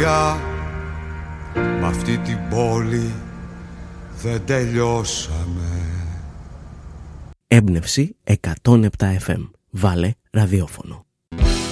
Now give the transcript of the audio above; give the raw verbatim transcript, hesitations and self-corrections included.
παιδιά, μ' αυτή την πόλη δεν τελειώσαμε. Έμπνευση εκατόν επτά εφ εμ. Βάλε ραδιόφωνο.